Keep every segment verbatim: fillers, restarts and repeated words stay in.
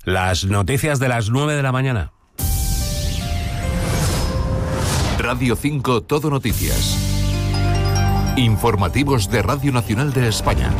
Las noticias de las nueve de la mañana. Radio cinco Todo Noticias. Informativos de Radio Nacional de España.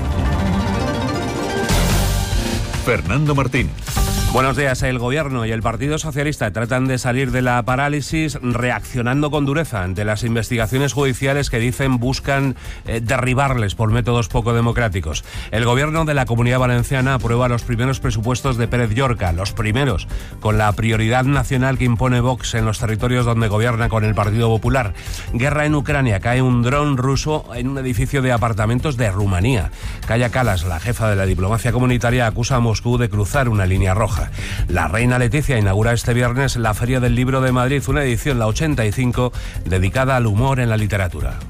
Fernando Martín. Buenos días. El Gobierno y el Partido Socialista tratan de salir de la parálisis reaccionando con dureza ante las investigaciones judiciales que dicen buscan eh, derribarles por métodos poco democráticos. El Gobierno de la Comunidad Valenciana aprueba los primeros presupuestos de Pérez Llorca, los primeros con la prioridad nacional que impone Vox en los territorios donde gobierna con el Partido Popular. Guerra en Ucrania. Cae un dron ruso en un edificio de apartamentos de Rumanía. Kaja Kallas, la jefa de la diplomacia comunitaria, acusa a Moscú de cruzar una línea roja. La reina Leticia inaugura este viernes la Feria del Libro de Madrid, una edición, la ochenta y cinco, dedicada al humor en la literatura.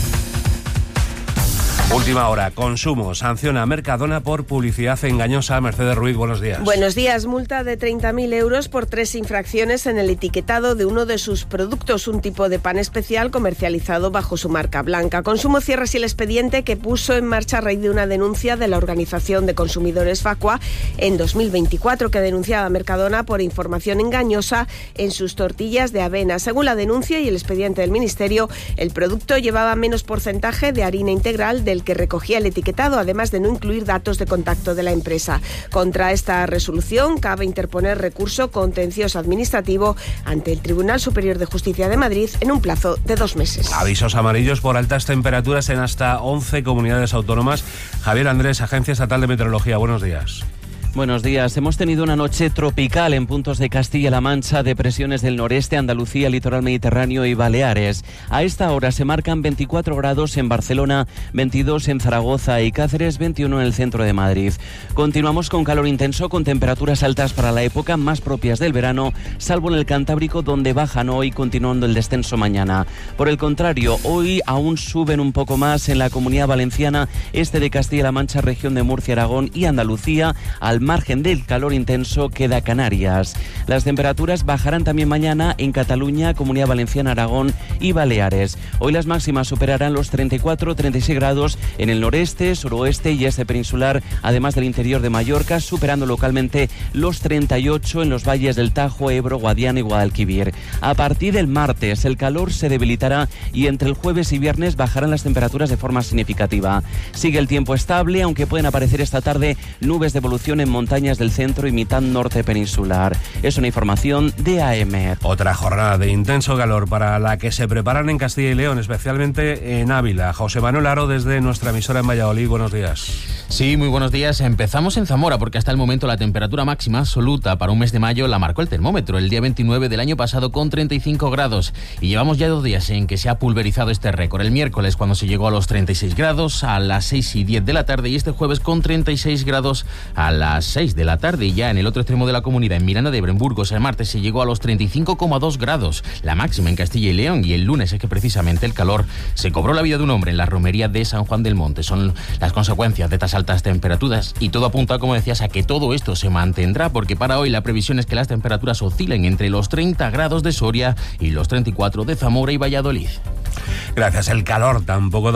Última hora. Consumo sanciona a Mercadona por publicidad engañosa. Mercedes Ruiz, buenos días. Buenos días. Multa de treinta mil euros por tres infracciones en el etiquetado de uno de sus productos, un tipo de pan especial comercializado bajo su marca blanca. Consumo cierra así el expediente que puso en marcha a raíz de una denuncia de la Organización de Consumidores Facua en dos mil veinticuatro, que denunciaba a Mercadona por información engañosa en sus tortillas de avena. Según la denuncia y el expediente del Ministerio, el producto llevaba menos porcentaje de harina integral del que recogía el etiquetado, además de no incluir datos de contacto de la empresa. Contra esta resolución cabe interponer recurso contencioso administrativo ante el Tribunal Superior de Justicia de Madrid en un plazo de dos meses. Avisos amarillos por altas temperaturas en hasta once comunidades autónomas. Javier Andrés, Agencia Estatal de Meteorología, buenos días. Buenos días. Hemos tenido una noche tropical en puntos de Castilla-La Mancha, depresiones del noreste, Andalucía, litoral mediterráneo y Baleares. A esta hora se marcan veinticuatro grados en Barcelona, veintidós en Zaragoza y Cáceres, veintiuno en el centro de Madrid. Continuamos con calor intenso, con temperaturas altas para la época, más propias del verano, salvo en el Cantábrico, donde bajan hoy, continuando el descenso mañana. Por el contrario, hoy aún suben un poco más en la Comunidad Valenciana, este de Castilla-La Mancha, región de Murcia, Aragón y Andalucía. Al margen del calor intenso queda Canarias. Las temperaturas bajarán también mañana en Cataluña, Comunidad Valenciana, Aragón y Baleares. Hoy las máximas superarán los treinta y cuatro a treinta y seis grados en el noreste, suroeste y este peninsular, además del interior de Mallorca, superando localmente los treinta y ocho en los valles del Tajo, Ebro, Guadiana y Guadalquivir. A partir del martes el calor se debilitará y entre el jueves y viernes bajarán las temperaturas de forma significativa. Sigue el tiempo estable, aunque pueden aparecer esta tarde nubes de evolución en montañas del centro y mitad norte peninsular. Es una información de A M. Otra jornada de intenso calor para la que se preparan en Castilla y León, especialmente en Ávila. José Manuel Aro, desde nuestra emisora en Valladolid, buenos días. Sí, muy buenos días. Empezamos en Zamora porque hasta el momento la temperatura máxima absoluta para un mes de mayo la marcó el termómetro el día veintinueve del año pasado con treinta y cinco grados y llevamos ya dos días en que se ha pulverizado este récord. El miércoles cuando se llegó a los treinta y seis grados a las seis y diez de la tarde y este jueves con treinta y seis grados a las seis de la tarde y ya en el otro extremo de la comunidad, en Miranda de Ebro, en Burgos, el martes se llegó a los treinta y cinco coma dos grados, la máxima en Castilla y León, y el lunes es que precisamente el calor se cobró la vida de un hombre en la romería de San Juan del Monte. Son las consecuencias de estas altas temperaturas y todo apunta, como decías, a que todo esto se mantendrá porque para hoy la previsión es que las temperaturas oscilen entre los treinta grados de Soria y los treinta y cuatro de Zamora y Valladolid. Gracias. El calor tampoco